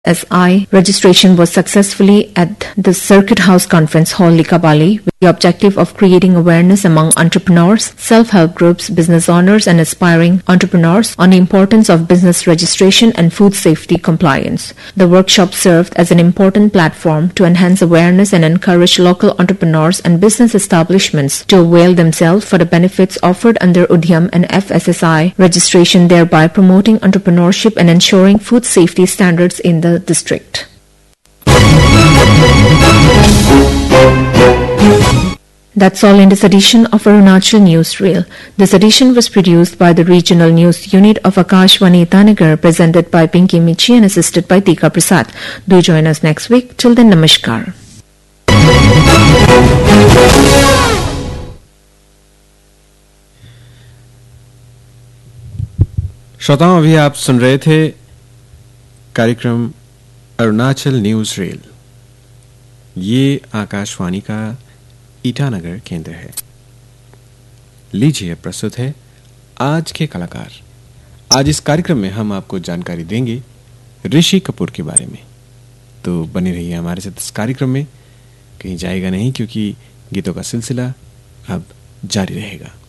FSSI registration was successfully at the Circuit House Conference Hall, Likabali, with the objective of creating awareness among entrepreneurs, self-help groups, business owners, and aspiring entrepreneurs on the importance of business registration and food safety compliance. The workshop served as an important platform to enhance awareness and encourage local entrepreneurs and business establishments to avail themselves for the benefits offered under Udyam and FSSI registration, thereby promoting entrepreneurship and ensuring food safety standards in the district. That's all in this edition of Arunachal Newsreel. This edition was produced by the Regional News Unit of Akashvani Itanagar, presented by Pinky Michi and assisted by Tika Prasad. Do join us next week. Till then, namaskar. श्रोताओं, अभी आप सुन रहे थे कार्यक्रम Arunachal news reel. ये आकाशवाणी का ईटानगर केंद्र है। लीजिए, प्रस्तुत है आज के कलाकार। आज इस कार्यक्रम में हम आपको जानकारी देंगे ऋषि कपूर के बारे में। तो बने रहिए हमारे साथ इस कार्यक्रम में, कहीं जाएगा नहीं, क्योंकि गीतों का सिलसिला अब जारी रहेगा।